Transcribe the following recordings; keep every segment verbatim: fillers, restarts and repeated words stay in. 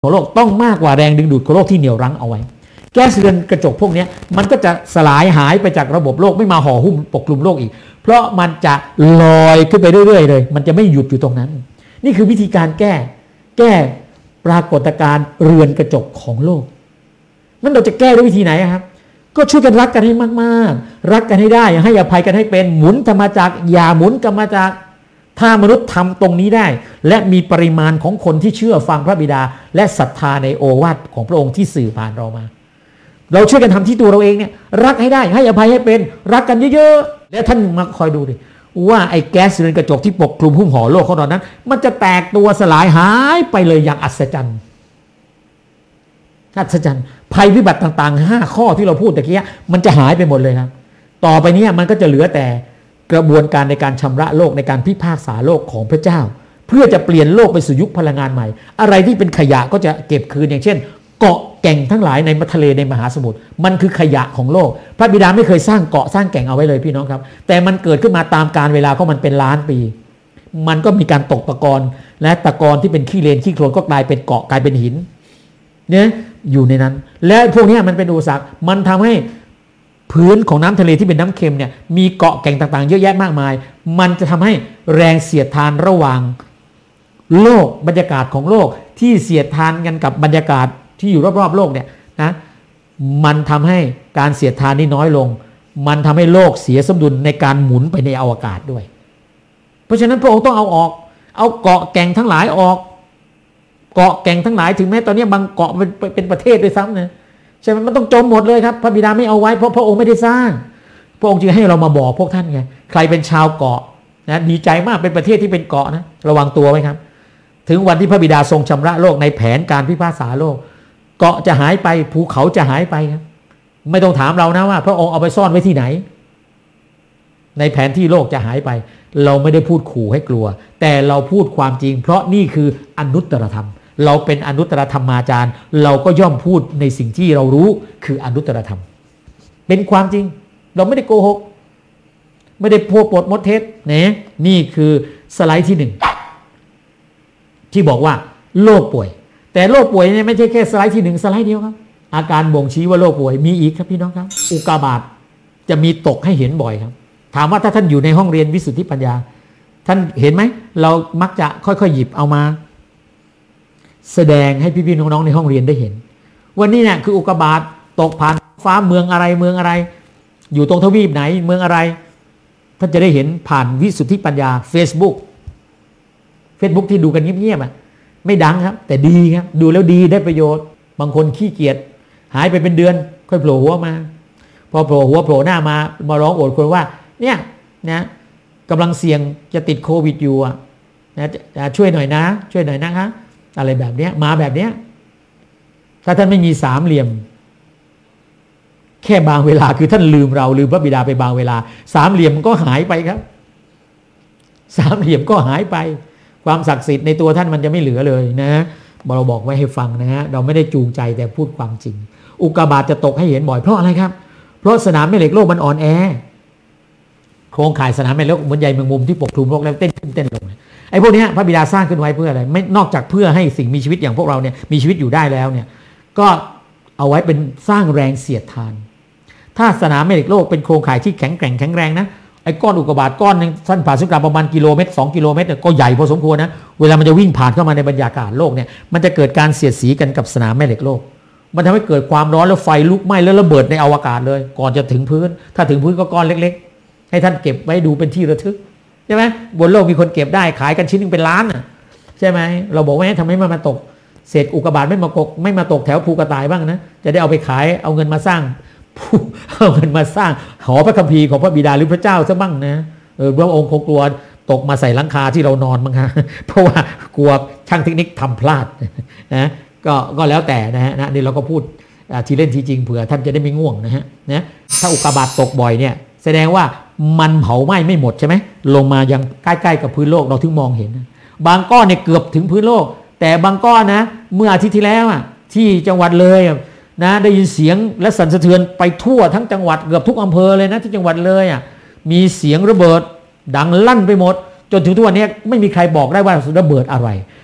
ของโลกต้องมากกว่าแรงดึงดูดของโลกที่เหนี่ยวรั้งเอาไว้แก๊สเรือนกระจกพวกนี้มันก็จะสลายหายไปจากระบบโลกไม่มาห่อหุ้มปกคลุมโลกอีกเพราะมันจะลอยขึ้นไปเรื่อยๆเลยมันจะไม่หยุดอยู่ตรงนั้นนี่คือวิธีการแก้แก้ปรากฏการณ์เรือนกระจกของโลกนั้นเราจะแก้ด้วยวิธีไหนครับก็ช่วยกันรักกันให้มากๆรักกันให้ได้ให้อภัยกันให้เป็นหมุนธรรมจักรอย่าหมุนกรรมจักรถ้ามนุษย์ทำตรงนี้ได้และมีปริมาณของคนที่เชื่อฟังพระบิดาและศรัทธาในโอวาทของพระองค์ที่สื่อผ่านเรามาเราช่วยกันทำที่ตัวเราเองเนี่ยรักให้ได้ให้อภัยให้เป็นรักกันเยอะๆและท่านมาคอยดูดิว่าไอ้แก๊สเรือนกระจกที่ปกคลุมหุ้มห่อโลกของเรานั้นมันจะแตกตัวสลายหายไปเลยอย่างอัศจรรย์อัศจรรย์ภัยพิบัติต่างๆห้าข้อที่เราพูดตะกี้มันจะหายไปหมดเลยครับต่อไปนี้มันก็จะเหลือแต่กระบวนการในการชำระโลกในการพิพากษาโลกของพระเจ้าเพื่อจะเปลี่ยนโลกไปสู่ยุคพลังงานใหม่อะไรที่เป็นขยะก็จะเก็บคืนอย่างเช่นเกาะแก่งทั้งหลายในทะเลในมหาสมุทรมันคือขยะของโลกพระบิดาไม่เคยสร้างเกาะสร้างแก่งเอาไว้เลยพี่น้องครับแต่มันเกิดขึ้นมาตามกาลเวลาของมันเป็นล้านปีมันก็มีการตกตะกอนและตะกอนที่เป็นขี้เลนขี้โคลนก็กลายเป็นเกาะกลายเป็นหินเนี่ยอยู่ในนั้นและพวกนี้มันเป็นอุปสรรคมันทำให้พื้นของน้ำทะเลที่เป็นน้ำเค็มเนี่ยมีเกาะแก่งต่างๆเยอะแยะมากมายมันจะทำให้แรงเสียดทานระหว่างโลกบรรยากาศของโลกที่เสียดทานกันกับบรรยากาศที่อยู่รอบๆโลกเนี่ยนะมันทำให้การเสียดทานนี่น้อยลงมันทำให้โลกเสียสมดุลในการหมุนไปในอวกาศด้วยเพราะฉะนั้นพระองค์ต้องเอาออกเอาเกาะแก่งทั้งหลายออกเกาะแก่งทั้งหลายถึงแม้ตอนนี้บางเกาะเป็นเป็นประเทศด้วยซ้ำนะใช่ไหมมันต้องจมหมดเลยครับพระบิดาไม่เอาไว้เพราะพระองค์ไม่ได้สร้างพระองค์จึงให้เรามาบอกพวกท่านไงใครเป็นชาวเกาะนะดีใจมากเป็นประเทศที่เป็นเกาะนะระวังตัวไว้ครับถึงวันที่พระบิดาทรงชำระโลกในแผนการพิพากษาโลกเกาะจะหายไปภูเขาจะหายไปครับไม่ต้องถามเรานะว่าพระองค์เอาไปซ่อนไว้ที่ไหนในแผนที่โลกจะหายไปเราไม่ได้พูดขู่ให้กลัวแต่เราพูดความจริงเพราะนี่คืออนุตตรธรรมเราเป็นอนุตตรธรรมาจารย์เราก็ย่อมพูดในสิ่งที่เรารู้คืออนุตตรธรรมเป็นความจริงเราไม่ได้โกหกไม่ได้พูดปดมดเท็จนะนี่คือสไลด์ที่หนึ่งที่บอกว่าโรคป่วยแต่โรคป่วยเนี่ยไม่ใช่แค่สไลด์ที่หนึ่งสไลด์เดียวครับอาการบ่งชี้ว่าโรคป่วยมีอีกครับพี่น้องครับอุกกาบาตจะมีตกให้เห็นบ่อยครับถามว่าถ้าท่านอยู่ในห้องเรียนวิสุทธิปัญญาท่านเห็นไหมเรามักจะค่อยๆหยิบเอามาแสดงให้พี่ๆน้องๆในห้องเรียนได้เห็นวันนี้เนี่ยคืออุกกาบาตตกผ่านฟ้าเมืองอะไรเมืองอะไรอยู่ตรงทวีปไหนเมืองอะไรท่านจะได้เห็นผ่านวิสุทธิปัญญา Facebook Facebook ที่ดูกันเงียบๆอ่ะไม่ดังครับแต่ดีครับดูแล้วดีได้ประโยชน์บางคนขี้เกียจหายไปเป็นเดือนค่อยโผล่หัวมาพอโผล่หัวโผล่หน้ามามาร้องโอดครวญว่าเนี่ยนะกำลังเสี่ยงจะติดโควิดอยู่อ่ะนะจะช่วยหน่อยนะช่วยหน่อยนะคะอะไรแบบนี้มาแบบนี้ถ้าท่านไม่มีสามเหลี่ยมแค่บางเวลาคือท่านลืมเราลืมพระบิดาไปบางเวลาสามเหลี่ยมก็หายไปครับสามเหลี่ยมก็หายไปความศักดิ์สิทธิ์ในตัวท่านมันจะไม่เหลือเลยนะเราบอกไว้ให้ฟังนะฮะเราไม่ได้จูงใจแต่พูดความจริงอุกกาบาตจะตกให้เห็นบ่อยเพราะอะไรครับเพราะสนามแม่เหล็กโลกมันอ่อนแอโครงข่ายสนามแม่เหล็กเหมือนใยแมงมุมที่ปกคลุมโลกแล้วเต้นขึ้นเต้นลงไอ้พวกนี้พระบิดาสร้างขึ้นไว้เพื่ออะไรไม่นอกจากเพื่อให้สิ่งมีชีวิตอย่างพวกเราเนี่ยมีชีวิตอยู่ได้แล้วเนี่ยก็เอาไว้เป็นสร้างแรงเสียดทานถ้าสนามแม่เหล็กโลกเป็นโครงข่ายที่แข็งแกร่งแข็งแรงนะไอ้ก้อนอุกกาบาตก้อนนึงสั้นผ่าศูนย์กลางประมาณกิโลเมตรสองกิโลเมตรก็ใหญ่พอสมควรนะเวลามันจะวิ่งผ่านเข้ามาในบรรยากาศโลกเนี่ยมันจะเกิดการเสียดสีกันกับสนามแม่เหล็กโลกมันทำให้เกิดความร้อนแล้วไฟลุกไหม้แล้วระเบิดในอวกาศเลยก่อนจะถึงพื้นถ้าถึงพื้นก็ก้อนเล็กๆให้ท่านเก็บไว้ดูเป็นที่ระทึกใช่ไหมบนโลกมีคนเก็บได้ขายกันชิ้นนึงเป็นล้านอ่ะใช่ไหมเราบอกว่าทำไมมันมาตกเศษอุกกาบาตไม่มาตกไม่มาตกแถวภูกระต่ายบ้างนะจะได้เอาไปขายเอาเงินมาสร้างเอาเงินมาสร้างหอพระคัมภีร์ของพระบิดาหรือพระเจ้าซะบ้างนะเออพระองค์คงกลัวตกมาใส่หลังคาที่เรานอนมั้งฮะเพราะว่ากลัวช่างเทคนิคทำพลาดนะก็ก็แล้วแต่นะฮะนะนี่เราก็พูดทีเล่นทีจริงเผื่อท่านจะได้ไม่ง่วงนะฮะนะถ้าอุกกาบาตตกบ่อยเนี่ยแสดงว่ามันเผาไหม้ไม่หมดใช่ไหมลงมายังใกล้ๆกับพื้นโลกเราถึงมองเห็นบางก้อนเนี่ยเกือบถึงพื้นโลกแต่บางก้อนนะเมื่ออาทิตย์ที่แล้วอ่ะที่จังหวัดเลยนะได้ยินเสียงและสั่นสะเทือนไปทั่วทั้งจังหวัดเกือบทุกอำเภอเลยนะที่จังหวัดเลยอ่ะมีเสียงระเบิดดังลั่นไปหมดจนถึงทุกวันนี้ไม่มีใครบอกได้ว่าระเบิดอะไร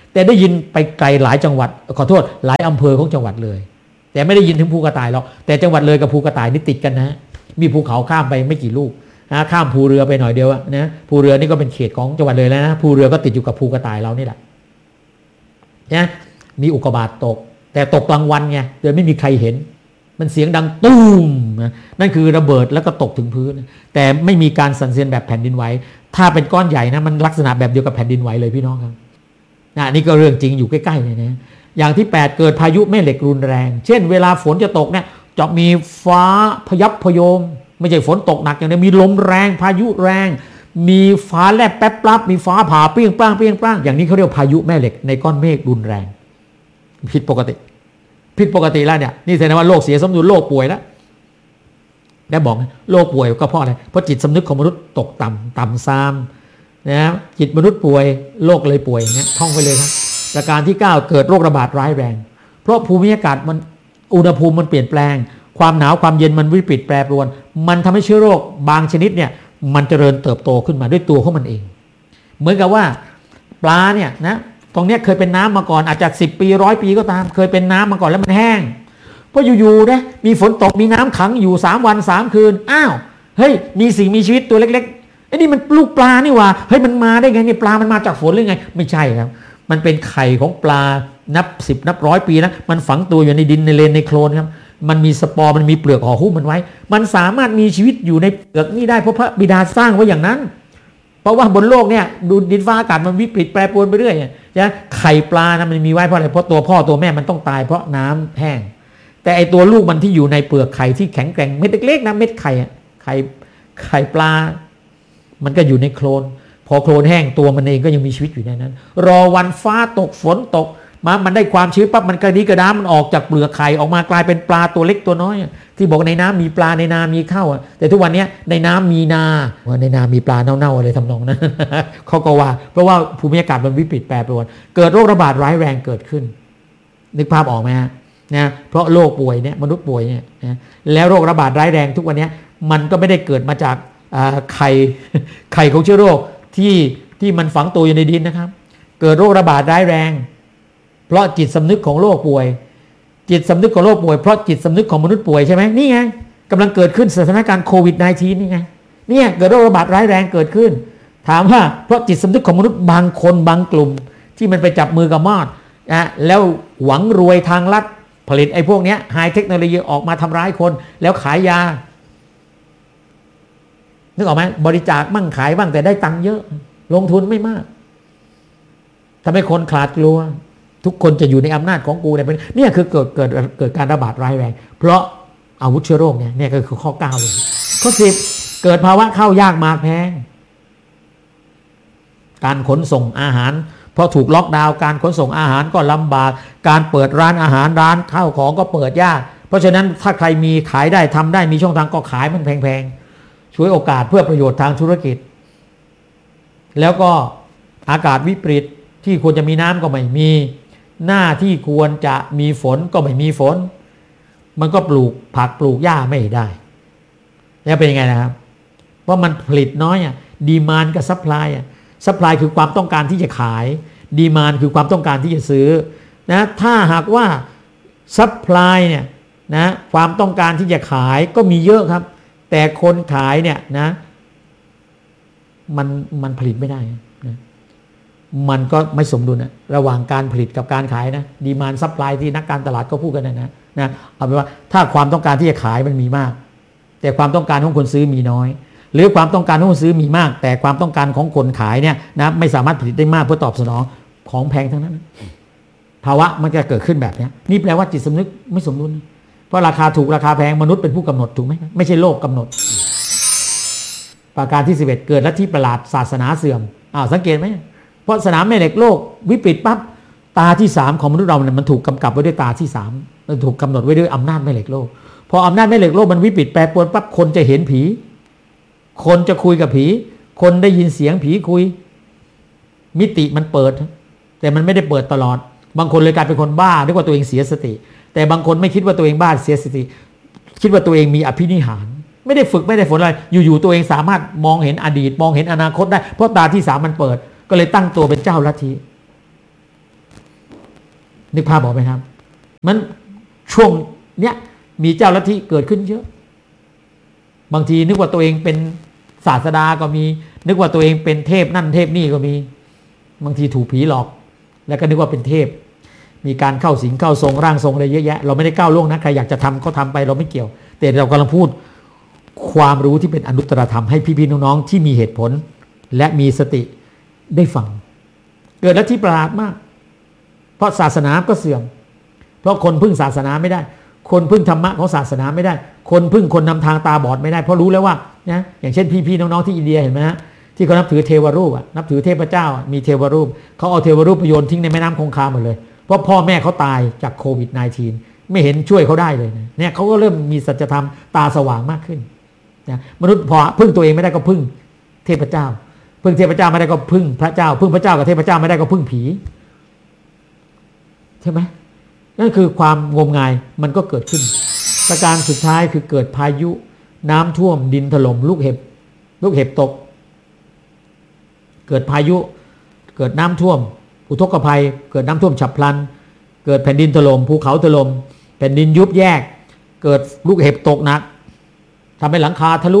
แต่ได้ยินไปไกลหลายจังหวัดขอโทษหลายอำเภอของจังหวัดเลยแต่ไม่ได้ยินถึงภูกระต่ายหรอกแต่จังหวัดเลยกับภูกระต่ายนี่ติดกันนะมีภูเขาข้ามไปไม่กี่ลูกนะข้ามภูเรือไปหน่อยเดียวนะภูเรือนี่ก็เป็นเขตของจังหวัดเลยแล้วนะภูเรือก็ติดอยู่กับภูกระต่ายเรานี่แหละนะมีอุกกาบาตตกแต่ตกกลางวันไงโดยไม่มีใครเห็นมันเสียงดังตุ้มนะนั่นคือระเบิดแล้วก็ตกถึงพื้นแต่ไม่มีการสั่นสะเทือนแบบแผ่นดินไหวถ้าเป็นก้อนใหญ่นะมันลักษณะแบบเดียวกับแผ่นดินไหวเลยพี่น้องครับนะนี่ก็เรื่องจริงอยู่ใกล้ๆเลยนะอย่างที่แปดเกิดพายุแม่เหล็กรุนแรงเช่นเวลาฝนจะตกเนี่ยจะมีฟ้าพยับพยมไม่ใช่ฝนตกหนักอย่างนี้มีลมแรงพายุแรงมีฟ้าแลบแป๊บปรับมีฟ้าผ่าเปรี้ยงปร้างเปรี้ยงปร้างอย่างนี้เขาเรียกพายุแม่เหล็กในก้อนเมฆรุนแรงผิดปกติผิดปกติแล้วเนี่ยนี่แสดงว่าโลกเสียสมดุลโลกป่วยแล้วได้บอกโลกป่วยก็เพราะอะไรเพราะจิตสำนึกของมนุษย์ตกต่ำต่ำซามนะจิตมนุษย์ป่วยโลกเลยป่วยเนี่ยท่องไปเลยครับประการที่เก้าเกิดโรคระบาดร้ายแรงเพราะภูมิอากาศมันอุณหภูมิมันเปลี่ยนแปลงความหนาวความเย็นมันวิปริตแปรปรวนมันทำให้เชื้อโรคบางชนิดเนี่ยมันเจริญเติบโตขึ้นมาด้วยตัวของมันเองเหมือนกับว่าปลาเนี่ยนะตรงเนี้ยเคยเป็นน้ำมาก่อนอาจจะสิบปีร้อยปีก็ตามเคยเป็นน้ำมาก่อนแล้วมันแห้งเพราะอยู่ๆนะมีฝนตกมีน้ำขังอยู่สามวันสามคืนอ้าวเฮ้ยมีสิ่งมีชีวิตตัวเล็กๆไอ้นี่มันลูกปลานี่ว่าเฮ้ยมันมาได้ไงเนี่ยปลามันมาจากฝนหรือไงไม่ใช่ครับมันเป็นไข่ของปลานับสิบนับร้อยปีนะมันฝังตัวอยู่ในดินในเลนในโคลนครับมันมีสปอร์มันมีเปลือกห่อหุ้มมันไว้มันสามารถมีชีวิตอยู่ในเปลือกนี่ได้เพราะพระบิดาสร้างไว้อย่างนั้นเพราะว่าบนโลกเนี่ยดูดินฟ้าอากาศมันวิปริตแปรปรวนไปเรื่อยนะไข่ปลานะมันมีไว้เพราะอะไรเพราะตัวพ่อตัวแม่มันต้องตายเพราะน้ำแห้งแต่ไอตัวลูกมันที่อยู่ในเปลือกไข่ที่แข็งแกร่งเม็ดเล็กๆนะเม็ดไข่ไข่ไข่ปลามันก็อยู่ในโคลนพอโคลนแห้งตัวมันเองก็ยังมีชีวิตอยู่ในนั้นรอวันฟ้าตกฝนตกมามันได้ความชื้นปั๊บมันกระดิกระด้ามันออกจากเปลือกไข่ออกมากลายเป็นปลาตัวเล็กตัวน้อยที่บอกในน้ำมีปลาในนามีข้าวแต่ทุกวันนี้ในน้ำมีนาในนามีปลาเน่าๆอะไรทำนองนั้นเขาก็ว่าเพราะว่าภูมิอากาศมันวิปริตแปรปรวนเกิดโรคระบาดร้ายแรงเกิดขึ้นนึกภาพออกไหมฮะนะเพราะโรคป่วยเนี่ยมนุษย์ป่วยเนี่ยนะแล้วโรคระบาดร้ายแรงทุกวันนี้มันก็ไม่ได้เกิดมาจากไข่ไข่ของเชื้อโรคที่ที่มันฝังตัวอยู่ในดินนะครับเกิดโรคระบาดร้ายแรงเพราะจิตสำนึกของโลกป่วยจิตสำนึกของโลกป่วยเพราะจิตสำนึกของมนุษย์ป่วยใช่ไหมนี่ไงกำลังเกิดขึ้นสถานการณ์โควิด สิบเก้า นี่ไงเนี่ยเกิดโรคระบาดร้ายแรงเกิดขึ้นถามว่าเพราะจิตสำนึกของมนุษย์บางคนบางกลุ่มที่มันไปจับมือกับมอดนะแล้วหวังรวยทางลัดผลิตไอ้พวกเนี้ยไฮเทคโนโลยีออกมาทำร้ายคนแล้วขายยานึกออกไหมบริจาคมั่งขายบ้างแต่ได้ตังค์เยอะลงทุนไม่มากทำให้คนขลาดกลัวทุกคนจะอยู่ในอำนาจของกูเนี่ยเป็นเนี่ยคือเกิดเกิดเกิดการระบาดร้ายแรงเพราะอาวุธเชื้อโรคเนี่ยเนี่ยก็คือข้อเก้าเลยข้อสิบเกิดภาวะข้าวยากหมากแพงการขนส่งอาหารเพราะถูกล็อกดาวน์การขนส่งอาหารก็ลำบากการเปิดร้านอาหารร้านข้าวของก็เปิดยากเพราะฉะนั้นถ้าใครมีขายได้ทำได้มีช่องทางก็ขายมันแพงๆช่วยโอกาสเพื่อประโยชน์ทางธุรกิจแล้วก็อากาศวิปริตที่ควรจะมีน้ำก็ไม่มีหน้าที่ควรจะมีฝนก็ไม่มีฝนมันก็ปลูกผักปลูกหญ้าไม่ได้แล้วเป็นยังไงนะครับว่ามันผลิตน้อยอ่ะดีมานด์กับซัพพลายอ่ะซัพพลายคือความต้องการที่จะขายดีมานด์คือความต้องการที่จะซื้อนะถ้าหากว่าซัพพลายเนี่ยนะความต้องการที่จะขายก็มีเยอะครับแต่คนขายเนี่ยนะมันมันผลิตไม่ได้นะมันก็ไม่สมดุลนะระหว่างการผลิตกับการขายนะดีมานด์ซัพพลายที่นักการตลาดก็พูดกันนะนะนะเอาเป็นว่าถ้าความต้องการที่จะขายมันมีมากแต่ความต้องการของคนซื้อมีน้อยหรือความต้องการของคนซื้อมีมากแต่ความต้องการของคนขายเนี่ยนะไม่สามารถผลิตได้มากเพื่อตอบสนองของแพงทั้งนั้นภาวะมันจะเกิดขึ้นแบบนี้นี่แปลว่าจิตสำนึกไม่สมดุลเพราะราคาถูกราคาแพงมนุษย์เป็นผู้กำหนดถูกไหมไม่ใช่โลกกำหนดประการที่สิบเอ็ดเกิดลัทธิประหลาดศาสนาเสื่อมอ้าวสังเกตไหมเพราะสนามแม่เหล็กโลกวิปริตปั๊บตาที่สามของมนุษย์เราเนี่ยมันถูกกำกับไว้ด้วยตาที่สามมันถูกกำหนดไว้ด้วยอำนาจแม่เหล็กโลกพออำนาจแม่เหล็กโลกมันวิปริตแปรปรวนปั๊บคนจะเห็นผีคนจะคุยกับผีคนได้ยินเสียงผีคุยมิติมันเปิดแต่มันไม่ได้เปิดตลอดบางคนเลยกลายเป็นคนบ้านึกว่าตัวเองเสียสติแต่บางคนไม่คิดว่าตัวเองบ้าเสียสติคิดว่าตัวเองมีอภินิหารไม่ได้ฝึกไม่ได้ฝนอะไรอยู่ๆตัวเองสามารถมองเห็นอดีตมองเห็นอนาคตได้เพราะตาที่สามมันเปิดก็เลยตั้งตัวเป็นเจ้าลัทธินึกภาพบอกไหมครับมันช่วงเนี้ยมีเจ้าลัทธิเกิดขึ้นเยอะบางทีนึกว่าตัวเองเป็นศาสดาก็มีนึกว่าตัวเองเป็นเทพนั่นเทพนี่ก็มีบางทีถูกผีหลอกแล้วก็นึกว่าเป็นเทพมีการเข้าสิงเข้าทรงร่างทรงอะไรเยอะแยะเราไม่ได้ก้าวล่วงนะใครอยากจะทำก็ทำไปเราไม่เกี่ยวแต่เรากำลังพูดความรู้ที่เป็นอนุตตรธรรมให้พี่ๆน้องๆที่มีเหตุผลและมีสติได้ฟังเกิดลัทธิประหลาดมากเพราะศาสนาก็เสื่อมเพราะคนพึ่งศาสนาไม่ได้คนพึ่งธรรมะของศาสนาไม่ได้คนพึ่งคนนำทางตาบอดไม่ได้เพราะรู้แล้วว่านะอย่างเช่นพี่ๆน้องๆที่อินเดียเห็นไหมฮะที่เขานับถือเทวรูปนับถือเทพเจ้ามีเทวรูปเขาเอาเทวรูปไปโยนทิ้งในแม่น้ำคงคาหมดเลยเพราะพ่อแม่เขาตายจากโควิด สิบเก้า ไม่เห็นช่วยเขาได้เลยเนี่ยเขาก็เริ่มมีสัจธรรมตาสว่างมากขึ้นนะมนุษย์พอพึ่งตัวเองไม่ได้ก็พึ่งเทพเจ้าพึ่งเทพเจ้าไม่ได้ก็พึ่งพระเจ้าพึ่งพระเจ้ากับเทพเจ้าไม่ได้ก็พึ่งผีใช่ไหมนั่นคือความงมงายมันก็เกิดขึ้นประการสุดท้ายคือเกิดพายุน้ำท่วมดินถล่มลูกเห็บลูกเห็บตกเกิดพายุเกิดน้ำท่วมอุทกภัยเกิดน้ำท่วมฉับพลันเกิดแผ่นดินถล่มภูเขาถล่มแผ่นดินยุบแยกเกิดลูกเห็บตกหนักทำให้หลังคาทะลุ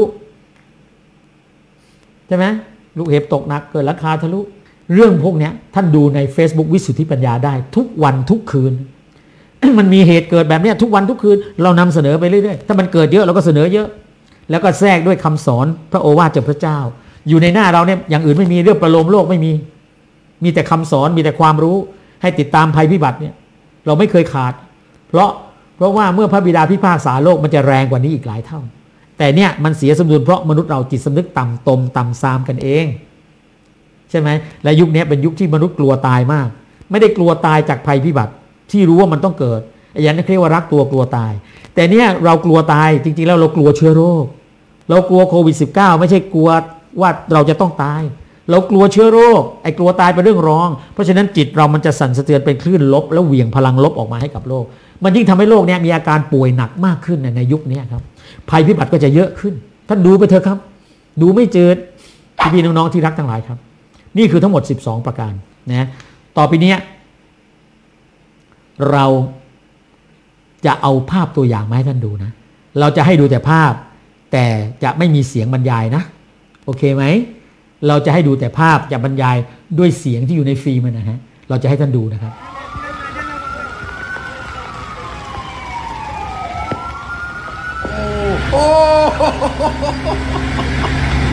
ใช่ไหมลูกเห็บตกหนักเกิดหลังคาทะลุเรื่องพวกนี้ท่านดูใน Facebook วิสุทธิปัญญาได้ทุกวันทุกคืน มันมีเหตุเกิดแบบนี้ทุกวันทุกคืนเรานำเสนอไปเรื่อยๆถ้ามันเกิดเยอะเราก็เสนอเยอะแล้วก็แทรกด้วยคำสอนพระโอวาทจากพระเจ้าอยู่ในหน้าเราเนี่ยอย่างอื่นไม่มีเรื่องประโลมโลกไม่มีมีแต่คำสอนมีแต่ความรู้ให้ติดตามภัยพิบัติเนี่ยเราไม่เคยขาดเพราะเพราะว่าเมื่อพระบิดาพิพากษาโลกมันจะแรงกว่านี้อีกหลายเท่าแต่เนี่ยมันเสียสมดุลเพราะมนุษย์เราจิตสำนึกต่ำตมต่ำซามกันเองใช่ไหมและยุคนี้เป็นยุคที่มนุษย์กลัวตายมากไม่ได้กลัวตายจากภัยพิบัติที่รู้ว่ามันต้องเกิดอย่างนั้นเรียกว่ารักตัวกลัวตายแต่เนี่ยเรากลัวตายจริงๆแล้วเรากลัวเชื้อโรคเรากลัวโควิด สิบเก้า ไม่ใช่กลัวว่าเราจะต้องตายเรากลัวเชื้อโรคไอ้กลัวตายเป็นเรื่องรองเพราะฉะนั้นจิตเรามันจะสั่นสะเทือนเป็นคลื่นลบแล้วเหวี่ยงพลังลบออกมาให้กับโลกมันยิ่งทำให้โลกนี้มีอาการป่วยหนักมากขึ้นในยุคนี้ครับภัยพิบัติก็จะเยอะขึ้นท่านดูไปเถอะครับดูไม่เจอพี่ๆน้องๆที่รักทั้งหลายครับนี่คือทั้งหมดสิบสองประการนะต่อไปนี้เราจะเอาภาพตัวอย่างมาให้ท่านดูนะเราจะให้ดูแต่ภาพแต่จะไม่มีเสียงบรรยายนะโอเคไหมเราจะให้ดูแต่ภาพจะบรรยายด้วยเสียงที่อยู่ในฟิล์มนะฮะเราจะให้ท่านดูนะครับโอ้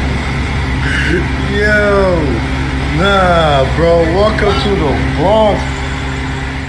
Yo, nah, bro, welcome to the Bronx,